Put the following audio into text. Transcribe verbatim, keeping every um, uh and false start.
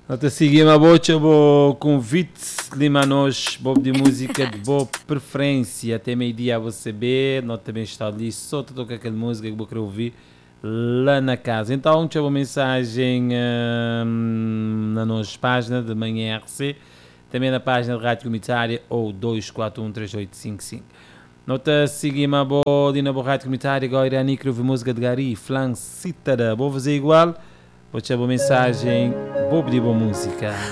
Nós seguimos a bocha, bo convite limanos, bob de música de boa preferência. Até meio-dia a você saber. Nós também está ali, só tocar aquela música que eu quero ouvir lá na casa. Então, tinha uma mensagem hum, na nossa página de Manhã R C, também na página de Rádio Comunitária ou dois quatro um três oito cinco cinco. Nós seguimos a boa ali na Rádio Comunitária. Agora irá ouvir música de Gari, Flan Cítara. Vou fazer igual. Vou te dar uma mensagem, vou pedir boa música.